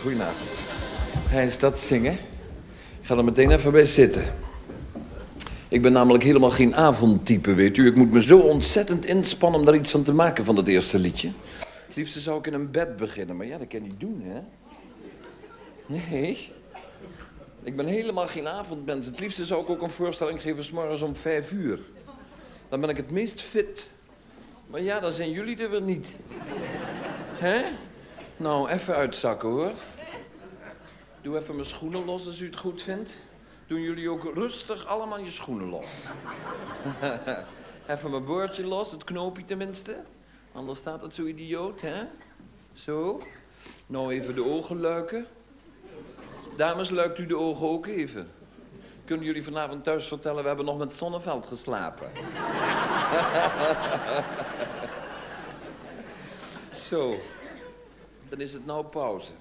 Goedenavond. Hij is dat zingen? Ik ga er meteen even bij zitten. Ik ben namelijk helemaal geen avondtype, weet u. Ik moet me zo ontzettend inspannen om daar iets van te maken van dat eerste liedje. Het liefste zou ik in een bed beginnen, maar ja, dat kan je niet doen, hè? Nee. Ik ben helemaal geen avondmens. Het liefste zou ik ook een voorstelling geven 's morgens om 5 uur. Dan ben ik het meest fit. Maar ja, dan zijn jullie er weer niet. Hè? Nou, even uitzakken, hoor. Doe even mijn schoenen los als u het goed vindt. Doen jullie ook rustig allemaal je schoenen los. Even mijn boordje los, het knoopje tenminste. Anders staat het zo idioot, hè? Zo. Nou, even de ogen luiken. Dames, luikt u de ogen ook even. Kunnen jullie vanavond thuis vertellen, we hebben nog met Zonneveld geslapen. Zo. Dan is het nou pauze.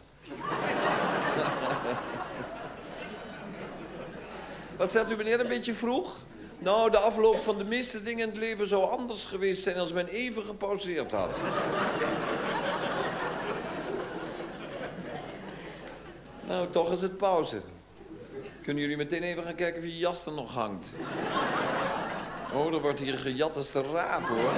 Wat zegt u, meneer, een beetje vroeg? Nou, de afloop van de meeste dingen in het leven zou anders geweest zijn als men even gepauzeerd had. Nou, toch is het pauze. Kunnen jullie meteen even gaan kijken of je jas er nog hangt? Oh, er wordt hier gejat als de raaf, hoor.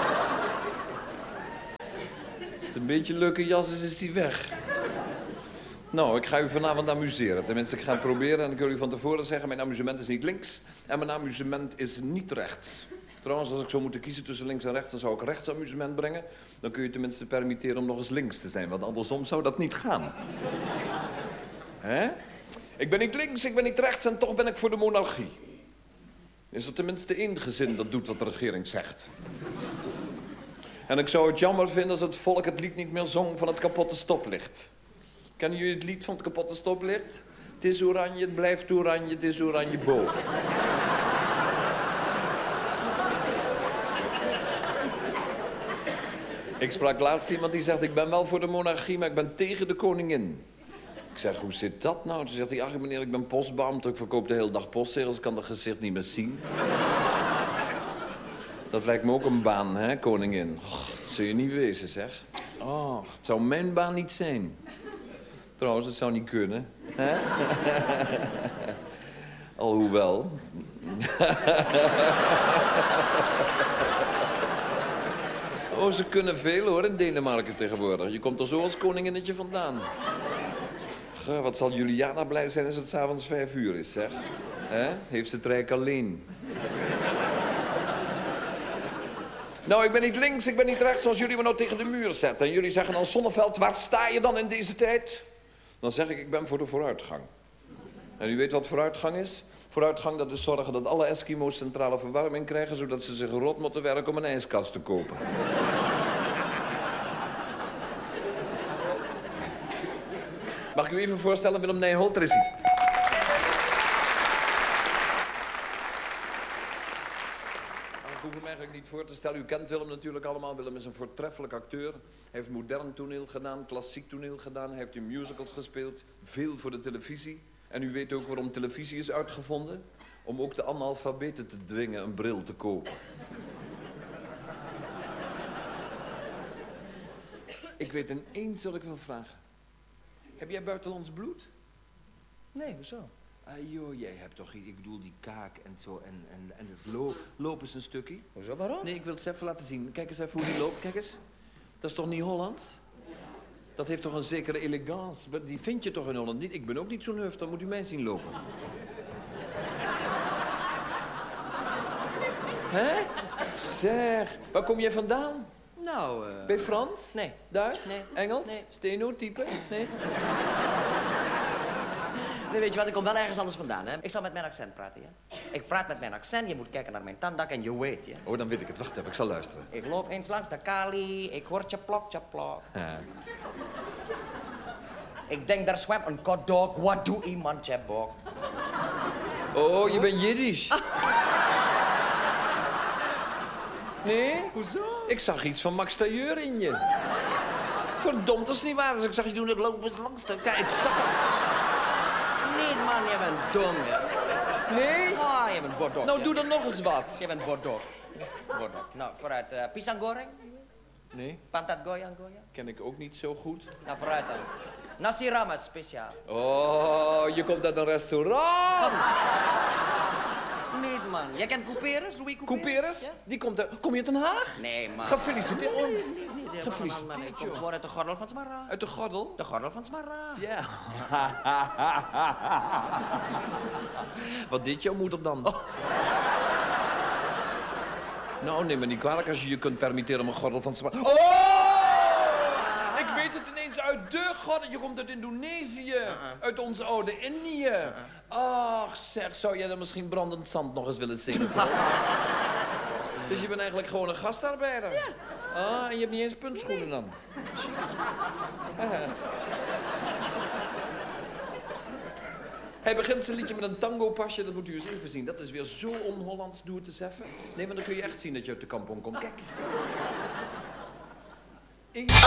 Als het een beetje een leuke jas is die weg. Nou, ik ga u vanavond amuseren. Tenminste, ik ga het proberen en ik wil u van tevoren zeggen, mijn amusement is niet links en mijn amusement is niet rechts. Trouwens, als ik zou moeten kiezen tussen links en rechts, dan zou ik rechts amusement brengen. Dan kun je tenminste permitteren om nog eens links te zijn, want andersom zou dat niet gaan. Hè? Ik ben niet links, ik ben niet rechts en toch ben ik voor de monarchie. Is er tenminste één gezin dat doet wat de regering zegt. En ik zou het jammer vinden als het volk het lied niet meer zong van het kapotte stoplicht. Kennen jullie het lied van het kapotte stoplicht? Het is oranje, het blijft oranje, het is oranje boven. Ik sprak laatst iemand die zegt, ik ben wel voor de monarchie, maar ik ben tegen de koningin. Ik zeg, hoe zit dat nou? Toen zegt hij, ach meneer, ik ben postbeambte, ik verkoop de hele dag postzegels, ik kan dat gezicht niet meer zien. Dat lijkt me ook een baan, hè, koningin. Och, dat zul je niet wezen, zeg. Oh, het zou mijn baan niet zijn. Trouwens, het zou niet kunnen. Hè? Alhoewel. Oh, ze kunnen veel, hoor, in Denemarken tegenwoordig. Je komt er zo als koninginnetje vandaan. Goh, wat zal Juliana blij zijn als het 's avonds 5 uur is, zeg. Hè? Heeft ze het rijk alleen. Nou, ik ben niet links, ik ben niet rechts, als jullie me nou tegen de muur zetten. En jullie zeggen dan, Zonneveld, waar sta je dan in deze tijd? Dan zeg ik ben voor de vooruitgang. En u weet wat vooruitgang is? Vooruitgang, dat is zorgen dat alle Eskimo's centrale verwarming krijgen, zodat ze zich rot moeten werken om een ijskast te kopen. Mag ik u even voorstellen, Willem Nijholt, daar is hij. Ik hoef hem eigenlijk niet voor te stellen. U kent Willem natuurlijk allemaal. Willem is een voortreffelijk acteur. Hij heeft modern toneel gedaan, klassiek toneel gedaan. Hij heeft in musicals gespeeld, veel voor de televisie. En u weet ook waarom televisie is uitgevonden? Om ook de analfabeten te dwingen een bril te kopen. Ik weet ineens wat ik wil vragen. Heb jij buitenlands bloed? Nee, hoezo? Joh, jij hebt toch iets, ik bedoel die kaak en zo en het lopen is een stukje. Hoezo, waarom? Nee, ik wil het eens even laten zien. Kijk eens even hoe die loopt, kijk eens. Dat is toch niet Holland? Dat heeft toch een zekere elegance. Die vind je toch in Holland niet? Ik ben ook niet zo'n huf, dan moet u mij zien lopen. Hè? Zeg, waar kom jij vandaan? Nou, Ben je Frans? Nee. Duits? Nee. Engels? Nee. Stenotype? Nee? Nee, weet je wat, ik kom wel ergens anders vandaan, hè? Ik zal met mijn accent praten, ja? Ik praat met mijn accent, je moet kijken naar mijn tandak en je weet, ja? Oh, dan weet ik het. Wacht even, ik zal luisteren. Ik loop eens langs de Kali, ik hoor tjaplok. Ja. Ik denk, daar zwemt een kodok, wat doe iemand, tjabok? Oh, je bent Jiddisch. Nee? Hoezo? Ik zag iets van Max Tailleur in je. Verdomd, dat is niet waar. Als ik zag je doen, ik loop eens langs de... Kijk, ik zag het. Nee, man, je bent dom, ja. Nee? Ah, je bent bordok. Nou, ja. doe dan nog eens wat. Je bent bordok. Bordok. Nou, vooruit, pisang goreng? Nee, Pantat goyang? ken ik ook niet zo goed. Nou, vooruit dan. Nasi rames speciaal. Oh, je komt uit een restaurant. Niet, man. Jij kent Couperus, Louis Couperus? Couperus? Ja? Die komt kom je uit Den Haag? Nee, man. Gefeliciteerd. Nee. Gefeliciteerd, Ik kom joh. gewoon uit de gordel van Smarra. Uit de gordel? De gordel van Smarra. Ja. Wat deed jouw moeder dan? Oh. Nou, neem me niet kwalijk als je je kunt permitteren om een gordel van te maken. Oh! Ik weet het ineens uit de gordel. Je komt uit Indonesië. Uit ons oude Indië. Ach, zeg, zou jij dan misschien brandend zand nog eens willen zingen? Dus je bent eigenlijk gewoon een gastarbeider? Ja. Ah, en je hebt niet eens puntschoenen dan? Hij begint zijn liedje met een tango-pasje, dat moet u eens even zien. Dat is weer zo on-Hollands, doe het eens even. Nee, maar dan kun je echt zien dat je uit de kampong komt. Kijk.